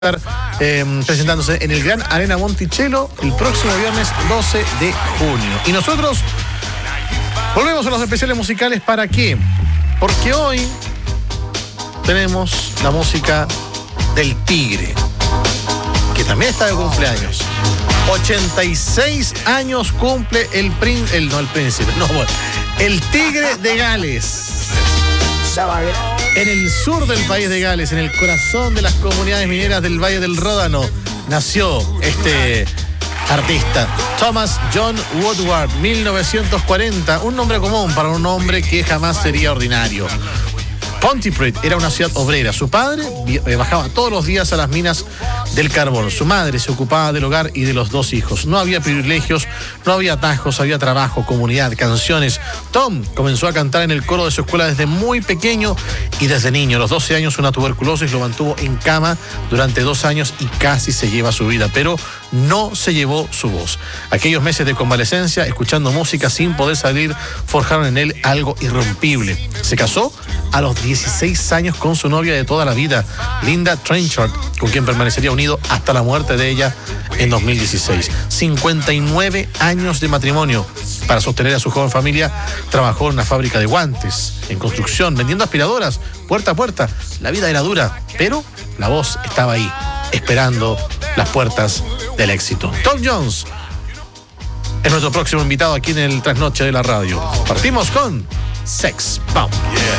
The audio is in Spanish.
Presentándose en el Gran Arena Monticello el próximo viernes 12 de junio. Y nosotros volvemos a los especiales musicales. ¿Para qué? Porque hoy tenemos la música del Tigre, que también está de cumpleaños. 86 años cumple el Tigre de Gales. En el sur del país de Gales, en el corazón de las comunidades mineras del Valle del Ródano, nació este artista, Thomas John Woodward, 1940, un nombre común para un hombre que jamás sería ordinario. Pontypridd era una ciudad obrera. Su padre bajaba todos los días a las minas del carbón. Su madre se ocupaba del hogar y de los dos hijos. No había privilegios, no había atajos, había trabajo, comunidad, canciones. Tom comenzó a cantar en el coro de su escuela desde muy pequeño y desde niño. A los 12 años una tuberculosis lo mantuvo en cama durante 2 años y casi se lleva su vida, pero no se llevó su voz. Aquellos meses de convalecencia, escuchando música sin poder salir, forjaron en él algo irrompible. Se casó a los 16 años con su novia de toda la vida, Linda Trenchard, con quien permanecería unido hasta la muerte de ella en 2016. 59 años de matrimonio. Para sostener a su joven familia, trabajó en una fábrica de guantes, en construcción, vendiendo aspiradoras, puerta a puerta. La vida era dura, pero la voz estaba ahí, esperando las puertas del éxito. Tom Jones es nuestro próximo invitado aquí en el Trasnoche de la Radio. Partimos con Sex Bomb. Yeah.